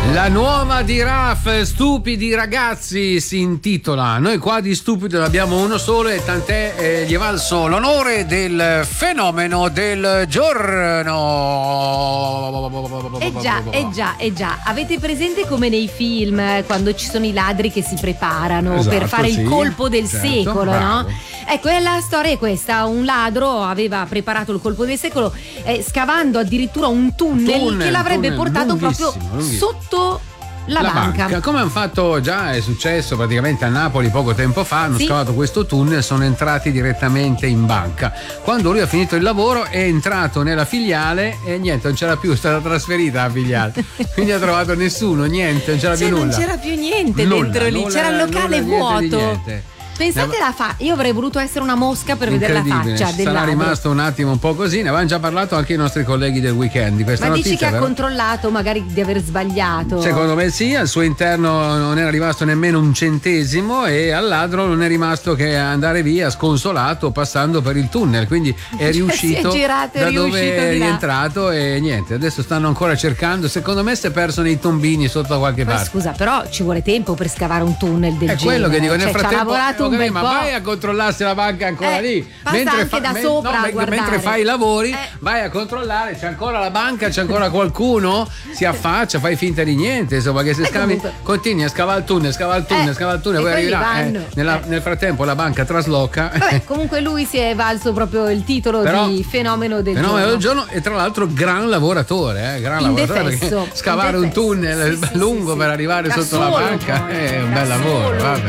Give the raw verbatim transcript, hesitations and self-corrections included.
La nuova di Raf, Stupidi ragazzi, si intitola. Noi qua di stupido ne abbiamo uno solo e tant'è eh, gli è valso l'onore del fenomeno del giorno. Eh già, eh già, eh già. Avete presente come nei film eh, quando ci sono i ladri che si preparano Esatto, per fare sì, il colpo del certo, secolo, bravo. no? Ecco, e la storia è questa: un ladro aveva preparato il colpo del secolo eh, scavando addirittura un tunnel, Tunnel, che l'avrebbe tunnel, portato proprio lunghissimo, lunghissimo. sotto la, La banca. banca, come hanno fatto già, è successo praticamente a Napoli poco tempo fa, hanno Sì. scavato questo tunnel, sono entrati direttamente in banca. Quando lui ha finito il lavoro è entrato nella filiale e niente, non c'era più, è stata trasferita la filiale, quindi ha trovato nessuno, niente, non c'era Cioè, più non nulla. c'era più niente Nulla, dentro lì, nulla, c'era il locale nulla, niente di vuoto. niente. Pensate la fa, io avrei voluto essere una mosca per vedere la Incredibile, faccia del sarà ladro. rimasto un attimo un po' così, ne avevano già parlato anche i nostri colleghi del weekend di questa Ma notizia. dici che ha però- controllato magari di aver sbagliato? Secondo me sì, al suo interno non era rimasto nemmeno un centesimo e al ladro non è rimasto che andare via sconsolato passando per il tunnel, quindi è riuscito si è girato, è da dove riuscito è di là. rientrato e niente, adesso stanno ancora cercando, secondo me si è perso nei tombini sotto da qualche Ma parte. scusa, però ci vuole tempo per scavare un tunnel del È genere. quello che dico, nel Cioè, frattempo ci ha lavorato eh, un ok, bel ma po'. vai a controllare se la banca è ancora Eh, lì. passa anche da men- sopra a men- guardare. mentre fai i lavori, Eh. vai a controllare, c'è ancora la banca, c'è ancora qualcuno, si affaccia, fai finta di niente, insomma, che se Eh, scavi, comunque. continui a scavare il tunnel, scavare il tunnel, Eh, scavare il tunnel, e poi quelli arriverà. eh, vanno. nella- Eh. Nel frattempo la banca trasloca. Vabbè, comunque lui si è valso proprio il titolo Però- di fenomeno del Fenomeno giorno. del giorno e tra l'altro gran lavoratore, eh, gran lavoratore Indefesso, perché scavare un indefesso. tunnel Sì, sì, lungo sì, per sì. arrivare Da sotto la solo, banca poi, è un da bel lavoro, solo. vabbè.